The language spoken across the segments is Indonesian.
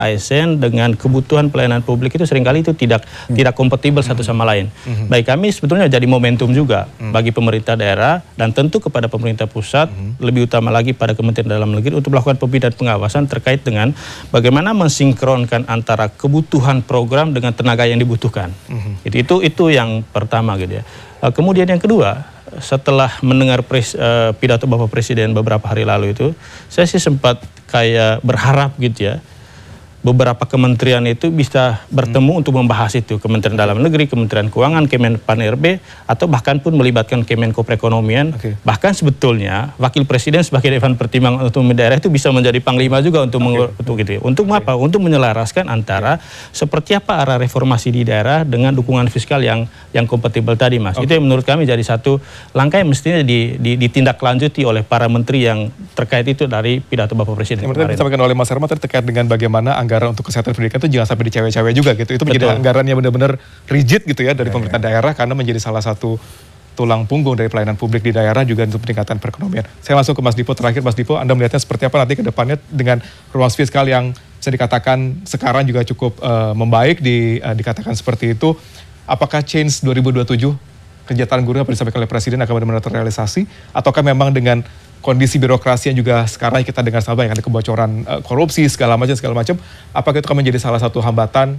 ASN dengan kebutuhan pelayanan publik itu seringkali itu tidak kompatibel satu sama lain. Baik kami sebetulnya jadi momentum juga bagi pemerintah daerah dan tentu kepada pemerintah pusat, lebih utama lagi pada Kementerian Dalam Negeri untuk melakukan pembinaan pengawasan terkait dengan bagaimana mensinkronkan antara kebutuhan program dengan tenaga yang dibutuhkan. Itu yang pertama gitu ya. Kemudian yang kedua, setelah mendengar pidato Bapak Presiden beberapa hari lalu itu, saya sih sempat kayak berharap gitu ya, beberapa kementerian itu bisa bertemu untuk membahas itu. Kementerian Dalam Negeri, Kementerian Keuangan, Kemenpan-RB, atau bahkan pun melibatkan Kemenko Perekonomian. Bahkan sebetulnya Wakil Presiden sebagai dewan pertimbangan otonomi daerah itu bisa menjadi panglima juga untuk gitu ya. Untuk apa? Untuk menyelaraskan antara seperti apa arah reformasi di daerah dengan dukungan fiskal yang kompatibel tadi, Mas. Itu yang menurut kami jadi satu langkah yang mestinya ditindaklanjuti oleh para menteri yang terkait itu dari pidato Bapak Presiden. Yang tadi disampaikan oleh Mas Herman terkait dengan bagaimana anggaran untuk kesehatan pendidikan itu jangan sampai dicewe-cewe juga gitu. Itu menjadi anggaran yang benar-benar rigid gitu ya dari pemerintah daerah karena menjadi salah satu tulang punggung dari pelayanan publik di daerah juga untuk peningkatan perekonomian. Saya langsung ke Mas Dipo terakhir. Mas Dipo, Anda melihatnya seperti apa nanti ke depannya dengan ruang fiskal yang bisa dikatakan sekarang juga cukup membaik dikatakan seperti itu. Apakah change 2027 kesejahteraan guru yang disampaikan oleh Presiden akan benar-benar terrealisasi ataukah memang dengan kondisi birokrasi yang juga sekarang kita dengar sama yang ada kebocoran korupsi segala macam, apakah itu akan menjadi salah satu hambatan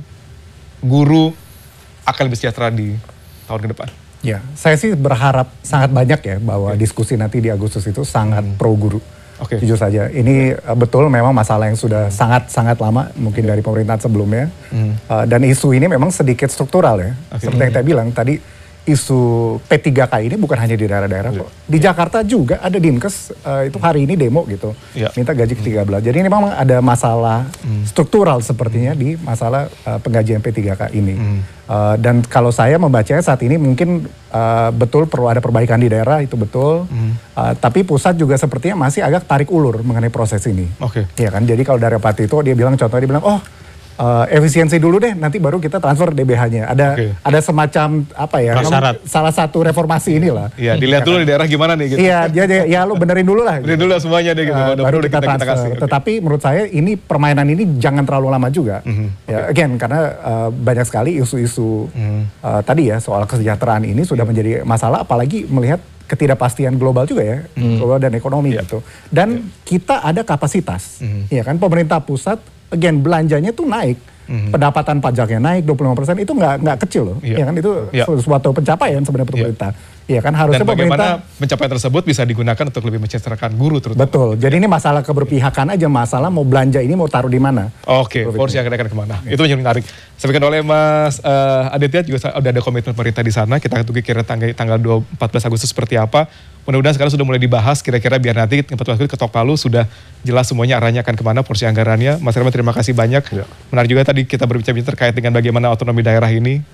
guru akan lebih sejahtera di tahun ke depan? Ya, saya sih berharap sangat banyak ya bahwa diskusi nanti di Agustus itu sangat pro guru. Jujur saja, ini betul memang masalah yang sudah sangat lama mungkin dari pemerintahan sebelumnya, dan isu ini memang sedikit struktural ya. Seperti yang saya bilang tadi, isu P3K ini bukan hanya di daerah-daerah kok. Di Jakarta juga ada Dinkes itu hari ini demo gitu, minta gaji ke-13. Jadi ini memang ada masalah struktural sepertinya di masalah penggajian P3K ini. Dan kalau saya membacanya saat ini mungkin betul perlu ada perbaikan di daerah, itu betul. Tapi pusat juga sepertinya masih agak tarik ulur mengenai proses ini. Ya kan, jadi kalau dari Pak Tito dia bilang, contohnya dia bilang, efisiensi dulu deh, nanti baru kita transfer DBH-nya. Ada semacam apa ya? Salah satu reformasi inilah. Iya, dilihat dulu di daerah gimana nih gitu. Iya, ya lu benerin dulu lah. Benerin dulu semuanya deh gitu. Baru kita transfer. Tetapi menurut saya ini permainan ini jangan terlalu lama juga. Ya, again karena banyak sekali isu-isu tadi ya soal kesejahteraan ini sudah menjadi masalah, apalagi melihat ketidakpastian global juga ya, global dan ekonomi gitu. Dan kita ada kapasitas, ya kan, pemerintah pusat again belanjanya tuh naik, pendapatan pajaknya naik 25%, itu nggak kecil loh, ya kan, itu suatu pencapaian sebenarnya pemerintah. Ya kan, harusnya dan bagaimana pencapaian tersebut bisa digunakan untuk lebih mensejahterakan guru terutama. Betul, jadi ini masalah keberpihakan aja, masalah mau belanja ini mau taruh di mana. Porsi yang akan kemana, itu yang menarik. Sampaikan oleh Mas Aditya juga udah ada komitmen pemerintah di sana, kita tunggu kira tanggal 14 Agustus seperti apa. Mudah-mudahan sekarang sudah mulai dibahas, kira-kira biar nanti 14 Agustus ketok palu sudah jelas semuanya arahnya akan kemana, porsi anggarannya. Mas Herman, terima kasih banyak. Menarik juga tadi kita berbicara terkait dengan bagaimana otonomi daerah ini,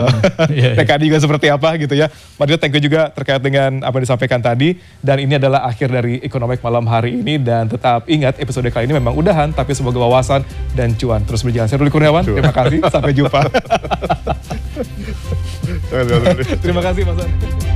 TKD juga seperti apa gitu ya. Mas Aditya, thank you juga terkait dengan apa yang disampaikan tadi. Dan ini adalah akhir dari Ekonomek malam hari ini. Dan tetap ingat, episode kali ini memang udahan, tapi semoga wawasan dan cuan terus berjalan. Saya Ruli Kurniawan, terima kasih, sampai jumpa. Terima kasih Mas Aditya.